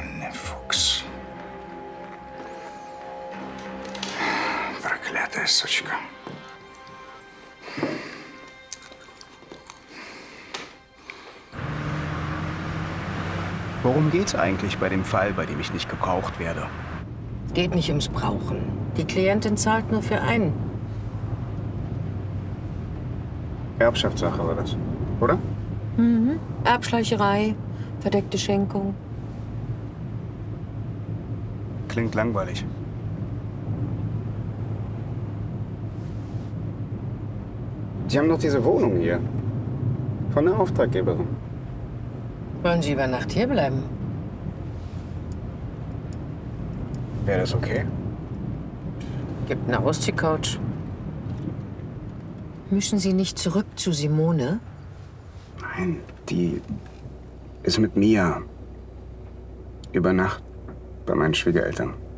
Hanne Fuchs. Проклятая сучка. Worum geht's eigentlich bei dem Fall, bei dem ich nicht gebraucht werde? Geht nicht ums Brauchen. Die Klientin zahlt nur für einen. Erbschaftssache war das, oder? Mhm. Erbschleicherei, verdeckte Schenkung. Klingt langweilig. Sie haben doch diese Wohnung hier. Von der Auftraggeberin. Wollen Sie über Nacht hier bleiben? Wäre das okay? Gibt eine Ausziehcouch. Müssen Sie nicht zurück zu Simone? Nein, die ist mit Mia über Nacht bei meinen Schwiegereltern.